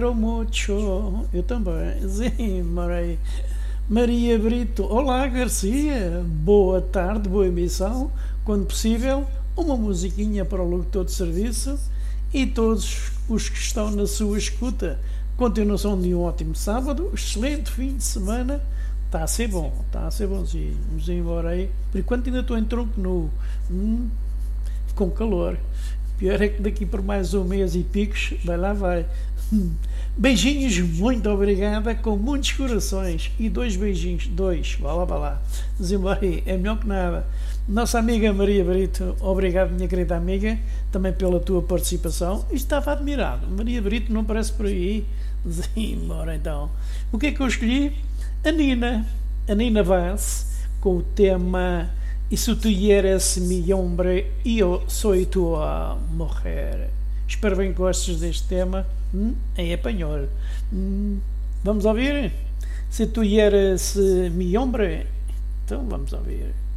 Mucho, eu também, sim, Maria Brito, olá Garcia, boa tarde, boa emissão, quando possível, uma musiquinha para o locutor de serviço e todos os que estão na sua escuta. Continuação de um ótimo sábado, excelente fim de semana, está a ser bonzinho, vamos embora aí, por enquanto ainda estou em tronco nu, com calor. Pior é que daqui por mais um mês e picos, vai lá vai. Beijinhos, muito obrigada, com muitos corações. E dois beijinhos, dois, vá lá, vá lá. Zimbai, é melhor que nada. Nossa amiga Maria Brito, obrigado, minha querida amiga, também pela tua participação. E estava admirado. Maria Brito não parece por aí. Embora então. O que é que eu escolhi? A Nina Vaz, com o tema E se tu eres mi hombre, eu sou tua mulher. Espero bem que gostes deste tema em espanhol. Vamos ouvir? Se tu eres mi hombre, então vamos ouvir.